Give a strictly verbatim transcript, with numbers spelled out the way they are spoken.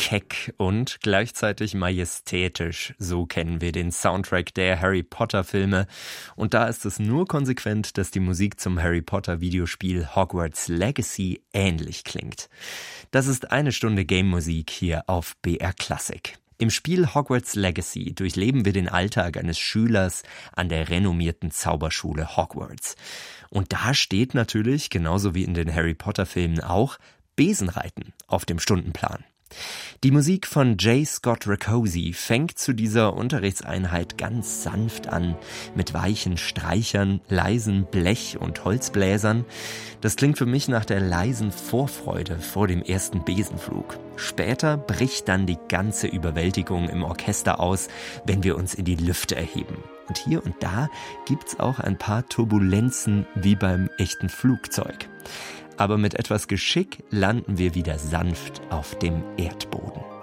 keck und gleichzeitig majestätisch. So kennen wir den Soundtrack der Harry Potter Filme. Und da ist es nur konsequent, dass die Musik zum Harry Potter Videospiel Hogwarts Legacy ähnlich klingt. Das ist eine Stunde Game-Musik hier auf B R Classic. Im Spiel Hogwarts Legacy durchleben wir den Alltag eines Schülers an der renommierten Zauberschule Hogwarts. Und da steht natürlich, genauso wie in den Harry Potter Filmen auch, Besenreiten auf dem Stundenplan. Die Musik von J. Scott Rakoczy fängt zu dieser Unterrichtseinheit ganz sanft an, mit weichen Streichern, leisen Blech- und Holzbläsern. Das klingt für mich nach der leisen Vorfreude vor dem ersten Besenflug. Später bricht dann die ganze Überwältigung im Orchester aus, wenn wir uns in die Lüfte erheben. Und hier und da gibt's auch ein paar Turbulenzen wie beim echten Flugzeug. Aber mit etwas Geschick landen wir wieder sanft auf dem Erdboden.